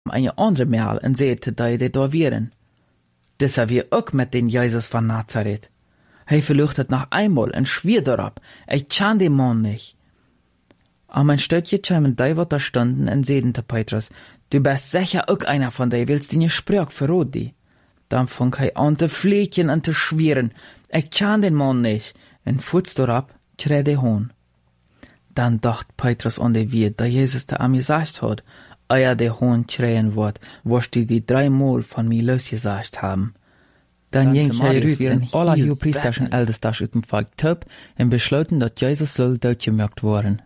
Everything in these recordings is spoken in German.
eine andere Mal en zeete dat je da wären. Das haben wir auch mit den Jesus von Nazareth. Hij verluchtet noch einmal en schwier darab, ich kann den Mann nicht. Aber mein Stöttje kämen die, wat da stunden, en seden te Petrus, du bist sicher auch einer von die, willst die Sprach verrot die. Dann fang hij an te fliegen en te schwieren, ich kann den Mann nicht, en futs darab, kree de Hohn. Dann dacht Petrus an die Wied, da Jesus te am gesagt hat, euer de Hohn krähen wird, wo's die 3 Mal von mir losgesagt haben. Dann ging hij rüt in alle Hohepriesterschen Ältesters uit dem Volk töp en besloten, dat Jesus soll doodgemerkt worden.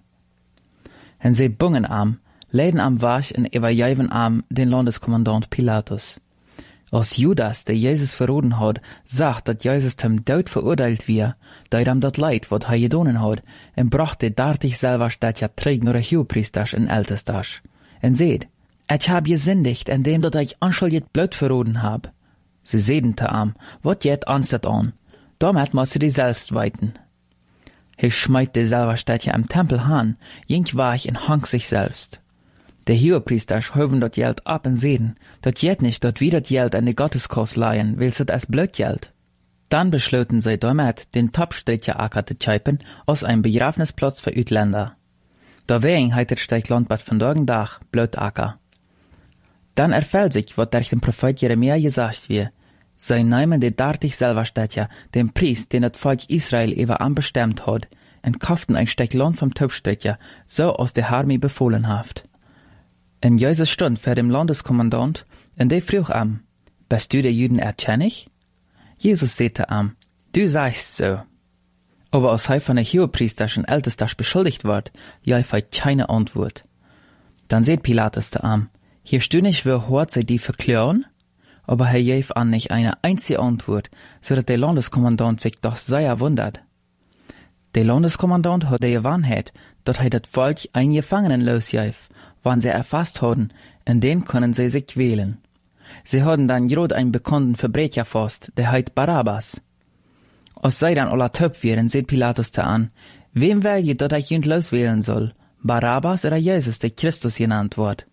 En sie bungen am, leiden am Wasch en überjeven am den Landeskommandant Pilatus. Als Judas, der Jesus verroden hat, sagt, dat Jesus zum Tod verurteilt wir, deut am dat Leid, wat hij gedonen hat, en brachte dartig selber statt ja träg nur Hohepriesters en Ältesters. En seht, ich hab gesündigt, indem dat ich anschuldigt Blut verroden hab. Sie sehen te am, wat jet anstet an, damit muss sie die selbst weiten. He schmeit de selber Städtje am Tempel han, jink wach en hang sich selbst. De Hohepriesters höven dat Geld ab en sehen, dat jet nicht dat wieder Geld an de Gotteskurs leihen, willst het es blöd Geld. Dann beschloten sie damit, den Topstädtje Acker zu tscheipen, aus einem Begrafnisplatz für Utländer. Da wegen heitet steigt Landbad von dagen Dach, blöd Acker. Dann erfällt sich, wat durch den Prophet Jeremia gesagt wird. Sie nehmen die dartig selber Städtje, den Priest, den das Volk Israel über anbestimmt hat, und kauften ein Stück Land vom Topstädtje, so aus der Armee befohlen haft. In Jesus Stund für dem Landeskommandant, und der frug am, bist du der Juden erkennig? Jesus sagte am, du sagst so. Aber als er von der Hohepriesterschen Ältesters beschuldigt wird, gab er keine Antwort. Dann sagt Pilatus der am, hier stü nicht, wer hört sie die verklären? Aber er gab an nicht eine einzige Antwort, so dass der Landeskommandant sich doch sehr wundert. Der Landeskommandant hat die Wahrheit, dass er das Volk einen Gefangenen losgab, wann sie erfasst hatten, und den können sie sich quälen. Sie hatten dann gerade einen bekannten Verbrecher fast, der heißt Barabbas. Als sie dann alle töp wären, sieht Pilatus da an, wem will je, dass ich ihn loswählen soll, Barabbas oder Jesus, der Christus genannt wird.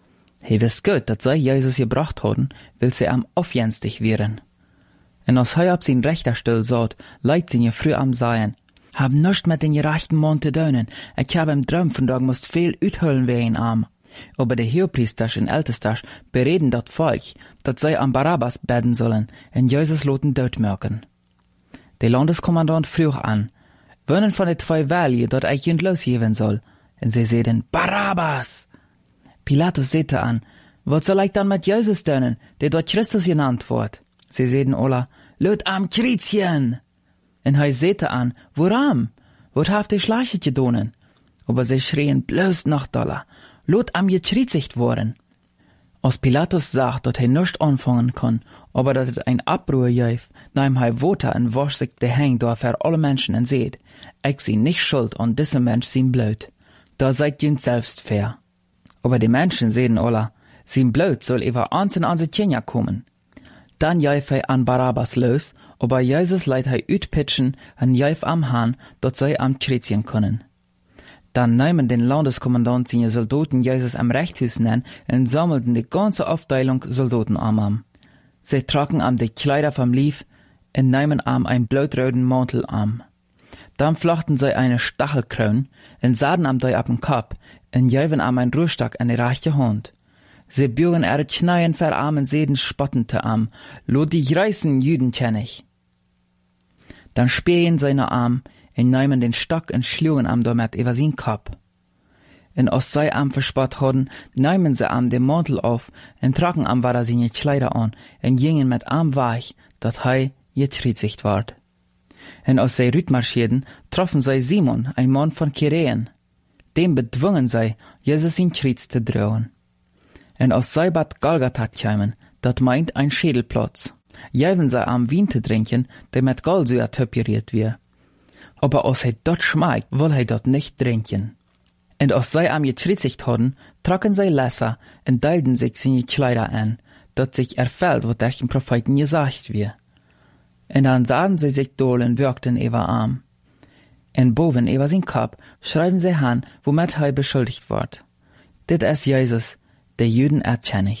He wisst gut, dass sie Jesus gebracht hatten, will sie am aufjenstig wären. Und als er ab sein rechter Stuhl saht, leid sie ihr früh am Seien, hab nischt mit den gerechten Mann zu dönen, ich hab im Traum von Tag musst viel uthüllen wie ein Arm. Aber die Hohepriesters und Ältesters bereden dat Volk, dass sie am Barabbas beten sollen, und Jesus loten dort merken. Der Landeskommandant frug an, wollen von den 2 Wählen, dat ich ihn losgeben soll? Und sie sehen, Barabbas! Pilatus sagte an, was soll ich dann mit Jesus tun, der dort Christus genannt wird? Sie sehen alle, löt am Kreuzchen! Und er sagte an, woran? Wat haft die Schleiche gedonen? Aber sie schrien bloß noch doller, löt am gekreuzigt worden. Als Pilatus sagt, dass er nicht anfangen kann, aber dass es ein Abruhr gab, nahm er Water und wasch sich die Hände da für alle Menschen und seht, ich sie nicht schuld an diesem Mensch sind blöd. Da seid ihr selbst fair. Aber die Menschen sehen alle, sind blöd soll über einzeln an sie Kinder kommen. Dann jaif er an Barabbas los, aber Jesus leiht er utpitchen und jaif am Hahn, dass sie am Kreuzchen können. Dann nahmen den Landeskommandant seine Soldaten Jesus am Rechtshus nennen und sammelten die ganze Aufteilung Soldaten am. Sie tragen am die Kleider vom Lief und nahmen am einen blutroten Mantel am. Dann flachten sie eine Stachelkrone und sahen am die ab den Kopf und javen am ein Ruhestock an die rechte Hand. Sie bürgen ihre Kneien verarmen Seden spottente am, lo die reißen Jüden kenn ich. Dann spähen seine Arm und nahmen den Stock und schlugen am damit über sein Kopf. Und als sie am verspott hatten, nahmen sie am den Mantel auf und tragen am war seine Kleider an und gingen mit Arm weich, dat hei gekreuzigt ward. Und als sie rütmarschierten, troffen sie Simon, ein Mann von Kyreen. Dem bedwungen sie, Jesus in Kreuz zu drohen. Und als sie bad Golgatha kämen, dat meint ein Schädelplatz, jäven sie am Wein zu trinken, der mit Galsäure töperiert wird. Aber als er dort schmeckt, will er dort nicht trinken. Und als sie am gekreuzigt hatten, trocken sie Lesser und teilten sich seine Kleider an, dat sich erfällt, was durch den Propheten gesagt wird. Und dann sahen sie sich dohlen, wirkten über Arm. Und boven über sein Kopf schreiben sie an, womit er beschuldigt wird. Dit ist Jesus, De Juden erkennen